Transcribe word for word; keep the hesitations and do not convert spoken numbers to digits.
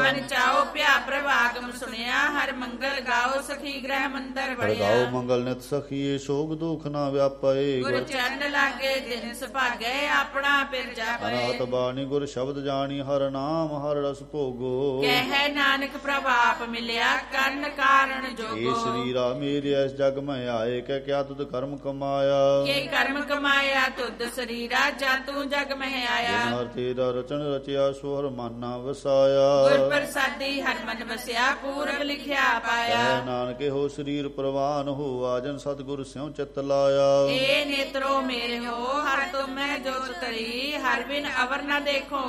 ਮਨ ਚਾਓ ਭਿਆ ਪ੍ਰਵਾਗਮ ਸੁਣਿਆ ਹਰ ਮੰਗਲ ਗਾਓ ਸਖੀ ਗ੍ਰਹਿ ਮੰਦਰ ਹਰ ਵੜਿਆ ਗਾਓ ਮੰਗਲ ਨਿਤ ਸਖੀਏ ਸੋਗ ਦੁਖ ਨਾ ਵਿਆਪੇ ਗੁਰ ਚਰਨ ਲਾਗੇ ਦਿਨ ਸੁਭਾਗੇ ਆਪਣਾ ਪਿਰ ਜਾਪੇ ਅਨਾਹਤ ਬਾਣੀ ਗੁਰ ਸ਼ਬਦ ਜਾਣੀ ਹਰ ਨਾਮ ਹਰ ਰਸ ਭੋਗੋ ਕਹਿ ਨਾਨਕ ਪ੍ਰਭ ਆਪ ਮਿਲਿਆ ਕਰਨ ਕਾਰਨ ਏ ਜੋਗੋ ਸਰੀਰਾ ਮੇਰੇ ਇਸ ਜਗ ਮੈਂ ਆਏ ਕਹਿ ਕਿਆ ਤੁਧ ਕਰਮ ਕਮਾਇਆ ਕੇ ਕਰਮ ਕਮਾਇਆ ਤੁਧ ਸਰੀਰਾ ਜਾਂ ਤੂੰ ਜਗ ਮਹਿ ਆਇਆ ਹਰ ਤੇਰਾ ਰਚਨ ਰਚਿਆ ਸੋ ਹਰ ਮਾਨਾ ਵਸਾਇਆ ਗੁਰ ਪ੍ਰਸਾਦੀ ਹਰ ਮਨ ਵਸਿਆ ਪੂਰਬ ਲਿਖਿਆ ਪਾਇਆ ਕਹਿ ਨਾਨਕੇ ਹੋ ਸਰੀਰ ਪ੍ਰਵਾਨ ਹੋ ਆਜਨ ਸਤਿਗੁਰ ਸਿਉ ਚਿਤ ਲਾਇਆ ਏ ਨੇਤਰੋ ਮੇਰੇ ਹੋ ਹਰ ਤੁਮੈ ਜੋਤ ਤਰੀ ਹਰ ਬਿਨ ਅਵਰ ਨ ਦੇਖੋ